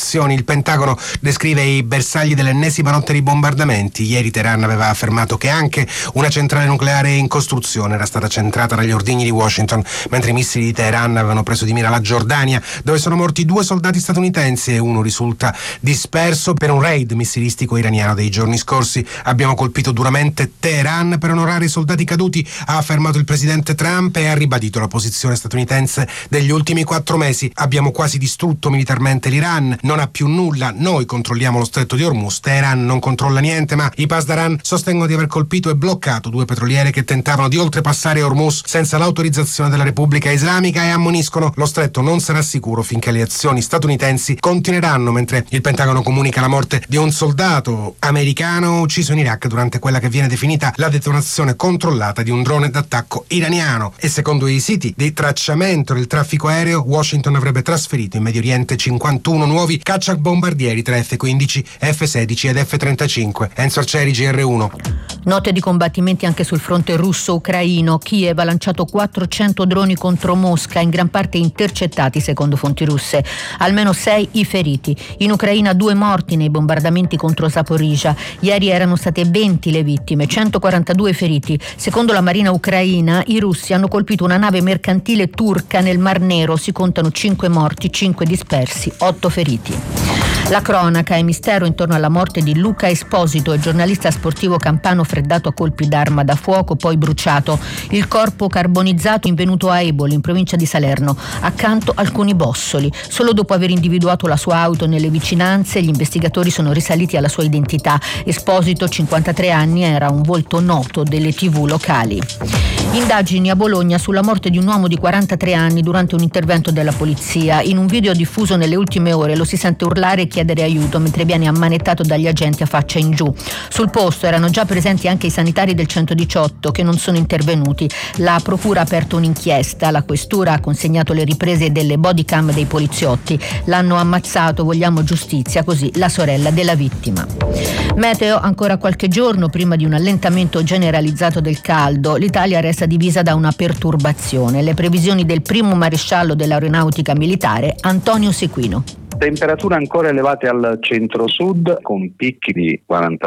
azioni. Il Pentagono descrive i bersagli dell'ennesima notte di bombardamenti. Ieri Teheran aveva affermato che anche una centrale nucleare in costruzione era stata centrata dagli ordigni di Washington, mentre i missili di Teheran avevano preso di mira la Giordania, dove sono morti 2 soldati statunitensi e uno risulta disperso per un raid missilistico iraniano dei giorni scorsi. Abbiamo colpito duramente Teheran per onorare i soldati caduti, ha affermato il presidente Trump, e ha ribadito la posizione statunitense degli ultimi 4 mesi. Abbiamo quasi distrutto militarmente l'Iran, non ha più nulla, noi controlliamo lo stretto di Hormuz, Teheran non controlla niente, ma i Pasdaran sostengono di aver colpito e bloccato 2 petroliere che tentavano di oltrepassare Hormuz senza l'autorizzazione della Repubblica Islamica, e ammoniscono: lo stretto non sarà sicuro finché le azioni statunitensi continueranno. Mentre il Pentagono comunica la morte di un soldato americano ucciso in Iraq durante quella che viene definita la detonazione controllata di un drone d'attacco iraniano. E secondo i siti di tracciamento del traffico aereo, Washington avrebbe trasferito in Medio Oriente 51 nuovi cacciabombardieri tra F-15, F-16 ed F-35. Enzo Arcieri, GR1. Note di combattimenti anche sul fronte russo-ucraino. Kiev ha lanciato 400 droni contro Mosca, in gran parte intercettati secondo fonti russe. Almeno 6 i feriti. In Ucraina 2 morti nei bombardamenti contro Zaporizhzhia. Ieri erano state 20 le vittime, 142 feriti. Secondo la Marina ucraina, i russi hanno colpito una nave mercantile turca nel Mar Nero. Si contano 5 morti, 5 dispersi, 8 feriti. La cronaca e mistero intorno alla morte di Luca Esposito, il giornalista sportivo campano freddato a colpi d'arma da fuoco, poi bruciato. Il corpo carbonizzato rinvenuto a Eboli, in provincia di Salerno. Accanto alcuni bossoli. Solo dopo aver individuato la sua auto nelle vicinanze, gli investigatori sono risaliti alla sua identità. Esposito, 53 anni, era un volto noto delle TV locali. Indagini a Bologna sulla morte di un uomo di 43 anni durante un intervento della polizia. In un video diffuso nelle ultime ore lo si sente urlare e chiedere aiuto mentre viene ammanettato dagli agenti a faccia in giù. Sul posto erano già presenti anche i sanitari del 118 che non sono intervenuti. La procura ha aperto un'inchiesta, la questura ha consegnato le riprese delle bodycam dei poliziotti. L'hanno ammazzato, vogliamo giustizia, così la sorella della vittima. Meteo ancora qualche giorno prima di un allentamento generalizzato del caldo. L'Italia resta divisa da una perturbazione. Le previsioni del primo maresciallo dell'aeronautica militare, Antonio Sequino. Temperature ancora elevate al centro-sud con picchi di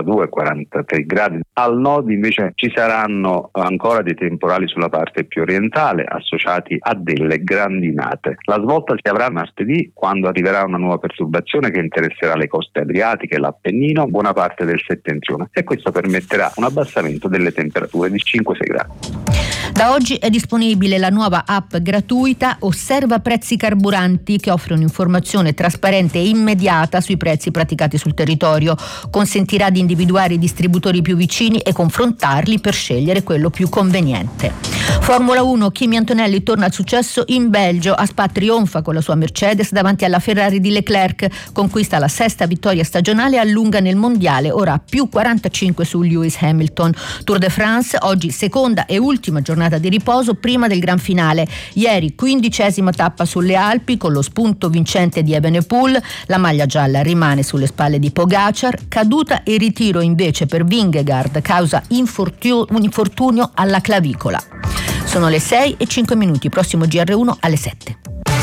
42-43 gradi. Al nord invece ci saranno ancora dei temporali sulla parte più orientale associati a delle grandinate. La svolta si avrà martedì, quando arriverà una nuova perturbazione che interesserà le coste adriatiche, l'Appennino, buona parte del settentrione, e questo permetterà un abbassamento delle temperature di 5-6 gradi. Da oggi è disponibile la nuova app gratuita Osserva Prezzi Carburanti, che offre un'informazione trasparente e immediata sui prezzi praticati sul territorio. Consentirà di individuare i distributori più vicini e confrontarli per scegliere quello più conveniente. Formula 1, Kimi Antonelli torna al successo in Belgio. A Spa trionfa con la sua Mercedes davanti alla Ferrari di Leclerc, conquista la 6ª vittoria stagionale e allunga nel mondiale, ora più 45 su Lewis Hamilton. Tour de France, oggi seconda e ultima giornata di riposo prima del gran finale. Ieri 15ª tappa sulle Alpi con lo spunto vincente di Evenepoel. La maglia gialla rimane sulle spalle di Pogacar, caduta e ritiro invece per Vingegaard causa un infortunio alla clavicola. Sono le 6:05, prossimo GR1 alle 7.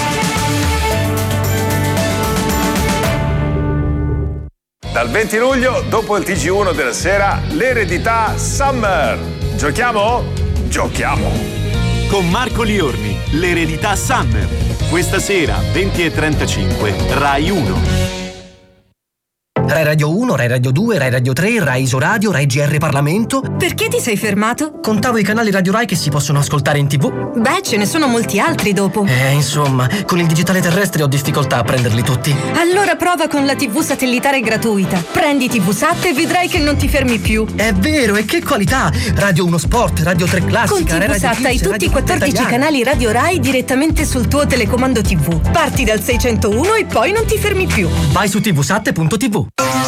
Dal 20 luglio, dopo il TG1 della sera, l'eredità Summer. Giochiamo? Giochiamo! Con Marco Liorni, l'eredità Summer. Questa sera, 20:35, Rai 1. Rai Radio 1, Rai Radio 2, Rai Radio 3, Rai Isoradio, Rai GR Parlamento. Perché ti sei fermato? Contavo i canali Radio Rai che si possono ascoltare in TV. Beh, ce ne sono molti altri dopo. Insomma, con il digitale terrestre ho difficoltà a prenderli tutti. Allora prova con la TV satellitare gratuita. Prendi TV Sat e vedrai che non ti fermi più. È vero, e che qualità! Radio 1 Sport, Radio 3 Classica, con TV Sat hai tutti i 14 canali Radio Rai direttamente sul tuo telecomando TV. Parti dal 601 e poi non ti fermi più. Vai su tvsat.tv.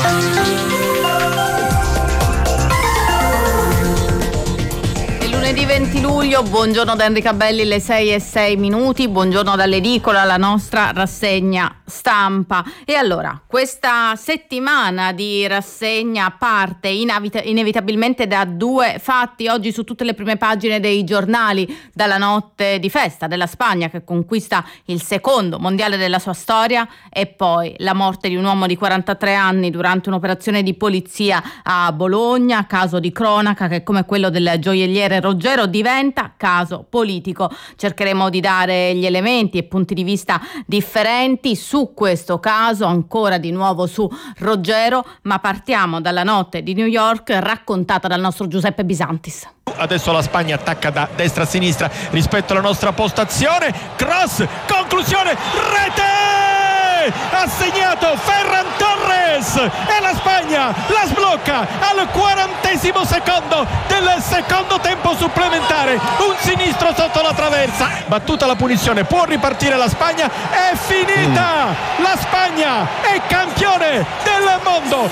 Lunedì 20 luglio, buongiorno da Enrica Belli, le 6:06. Buongiorno dall'edicola, la nostra rassegna stampa. E allora, questa settimana di rassegna parte inevitabilmente da due fatti oggi su tutte le prime pagine dei giornali: dalla notte di festa della Spagna che conquista il secondo mondiale della sua storia, e poi la morte di un uomo di 43 anni durante un'operazione di polizia a Bologna, caso di cronaca che, come quello del gioielliere Roggero, diventa caso politico. Cercheremo di dare gli elementi e punti di vista differenti su questo caso, ancora di nuovo su Roggero, ma partiamo dalla notte di New York raccontata dal nostro Giuseppe Bisantis. Adesso la Spagna attacca da destra a sinistra rispetto alla nostra postazione, cross, conclusione, rete! Ha segnato Ferran Torres e la Spagna la sblocca al 40° secondo del secondo tempo supplementare. Un sinistro sotto la traversa, battuta la punizione, può ripartire la Spagna, è finita! La Spagna è campione del mondo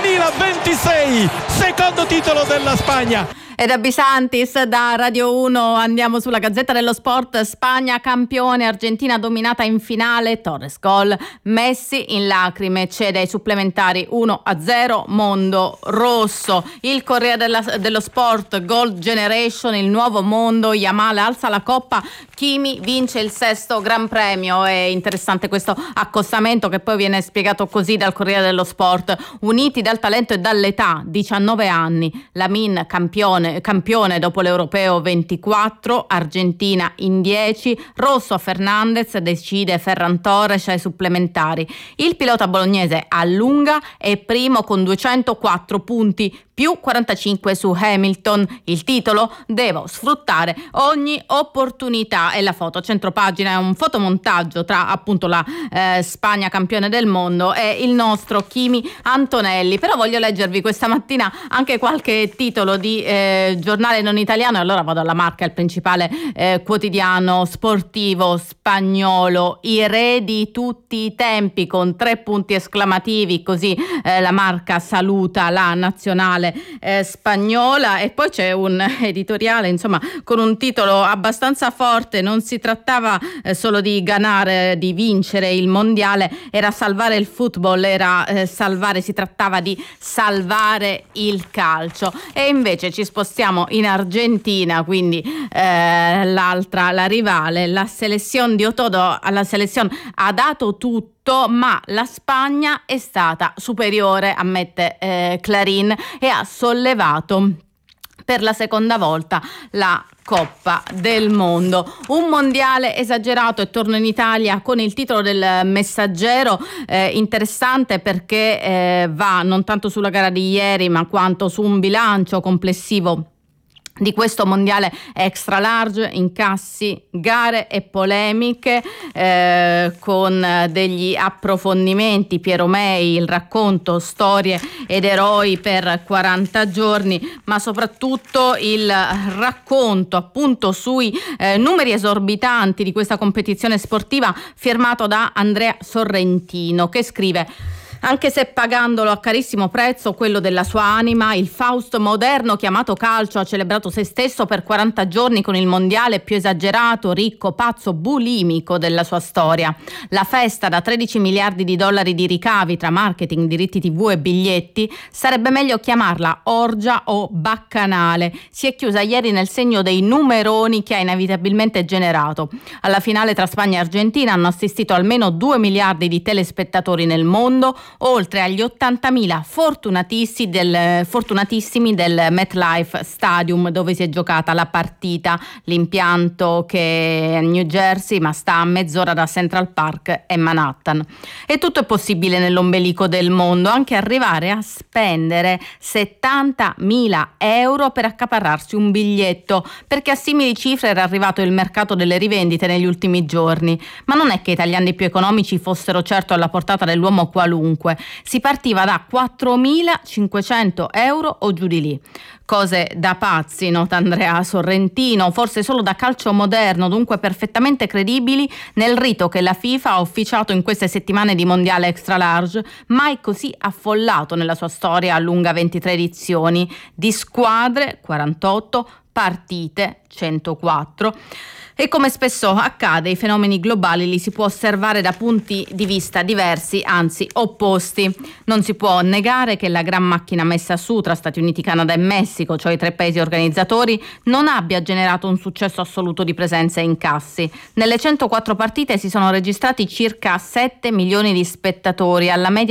2026, secondo titolo della Spagna. E da Bisantis, da Radio 1, andiamo sulla Gazzetta dello Sport. Spagna campione, Argentina dominata in finale, Torres gol, Messi in lacrime, cede ai supplementari 1-0, mondo rosso. Il Corriere dello Sport, Gold Generation, il nuovo mondo, Yamal alza la coppa, Kimi vince il 6° Gran Premio. È interessante questo accostamento che poi viene spiegato così dal Corriere dello Sport: uniti dal talento e dall'età, 19 anni, Lamine campione dopo l'Europeo 24, Argentina in 10, rosso a Fernandez, decide Ferran Torres ai supplementari. Il pilota bolognese allunga, è primo con 204 punti, più 45 su Hamilton. Il titolo: devo sfruttare ogni opportunità. E la foto centropagina è un fotomontaggio tra appunto la Spagna campione del mondo e il nostro Kimi Antonelli. Però voglio leggervi questa mattina anche qualche titolo di giornale non italiano, e allora vado alla Marca, il principale quotidiano sportivo spagnolo: i re di tutti i tempi, con 3 punti esclamativi, così la Marca saluta la nazionale spagnola. E poi c'è un editoriale, insomma, con un titolo abbastanza forte: non si trattava solo di ganare, di vincere il mondiale, era salvare il football, si trattava di salvare il calcio. E invece ci spostiamo in Argentina, quindi la rivale, la selezione di Otodo. Alla selezione ha dato tutto, ma la Spagna è stata superiore, ammette Clarín, e ha sollevato per la seconda volta la Coppa del Mondo. Un mondiale esagerato, e torno in Italia con il titolo del Messaggero, interessante perché va non tanto sulla gara di ieri, ma quanto su un bilancio complessivo di questo mondiale extra large, incassi, gare e polemiche, con degli approfondimenti. Piero Mei, il racconto, storie ed eroi per 40 giorni, ma soprattutto il racconto appunto sui numeri esorbitanti di questa competizione sportiva, firmato da Andrea Sorrentino, che scrive: anche se pagandolo a carissimo prezzo, quello della sua anima, il Fausto moderno chiamato calcio ha celebrato se stesso per 40 giorni con il mondiale più esagerato, ricco, pazzo, bulimico della sua storia. La festa da 13 miliardi di dollari di ricavi tra marketing, diritti TV e biglietti, sarebbe meglio chiamarla orgia o baccanale. Si è chiusa ieri nel segno dei numeroni che ha inevitabilmente generato. Alla finale tra Spagna e Argentina hanno assistito almeno 2 miliardi di telespettatori nel mondo, oltre agli 80.000 fortunatissimi del MetLife Stadium, dove si è giocata la partita. L'impianto, che è a New Jersey ma sta a mezz'ora da Central Park e Manhattan. E tutto è possibile nell'ombelico del mondo, anche arrivare a spendere 70.000 euro per accaparrarsi un biglietto, perché a simili cifre era arrivato il mercato delle rivendite negli ultimi giorni. Ma non è che i tagliandi più economici fossero certo alla portata dell'uomo qualunque. Si partiva da 4.500 euro o giù di lì. Cose da pazzi, nota Andrea Sorrentino, forse solo da calcio moderno, dunque perfettamente credibili nel rito che la FIFA ha officiato in queste settimane di mondiale extra large, mai così affollato nella sua storia a lunga 23 edizioni, di squadre 48, partite, 104. E come spesso accade, i fenomeni globali li si può osservare da punti di vista diversi, anzi opposti. Non si può negare che la gran macchina messa su tra Stati Uniti, Canada e Messico, cioè i 3 paesi organizzatori, non abbia generato un successo assoluto di presenza e incassi. Nelle 104 partite si sono registrati circa 7 milioni di spettatori, alla media